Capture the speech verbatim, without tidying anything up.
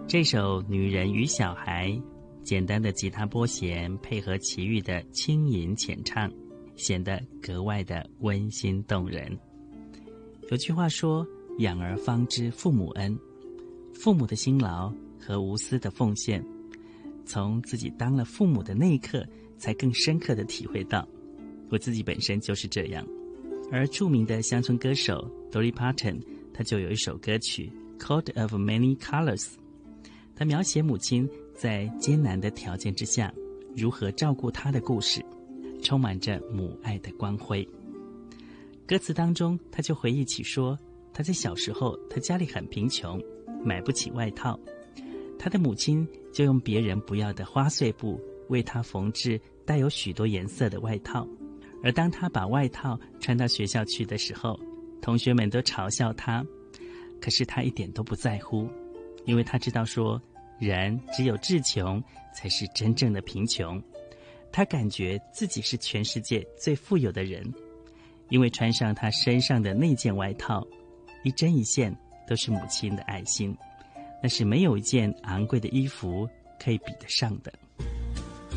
这首《女人与小孩》，简单的吉他拨弦配合齐豫的轻吟浅唱，显得格外的温馨动人。有句话说，养儿方知父母恩，父母的辛劳和无私的奉献，从自己当了父母的那一刻才更深刻地体会到。我自己本身就是这样。而著名的乡村歌手 Dolly Parton， 他就有一首歌曲 Coat of Many Colors， 他描写母亲在艰难的条件之下如何照顾她的故事，充满着母爱的光辉。歌词当中，他就回忆起说，他在小时候他家里很贫穷，买不起外套，他的母亲就用别人不要的花碎布为他缝制带有许多颜色的外套。而当他把外套穿到学校去的时候，同学们都嘲笑他，可是他一点都不在乎，因为他知道说，人只有志穷才是真正的贫穷。他感觉自己是全世界最富有的人，因为穿上他身上的那件外套，一针一线都是母亲的爱心，那是没有一件昂贵的衣服可以比得上的。